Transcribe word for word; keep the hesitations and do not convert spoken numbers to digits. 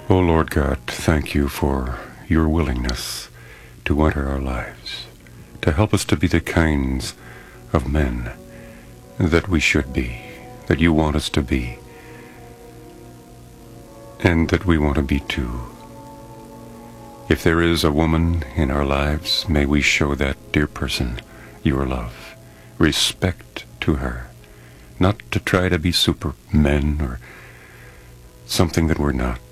O Lord God, thank you for your willingness to enter our lives, to help us to be the kinds of men that we should be, that you want us to be, and that we want to be too. If there is a woman in our lives, may we show that dear person your love, respect to her, not to try to be supermen or something that we're not,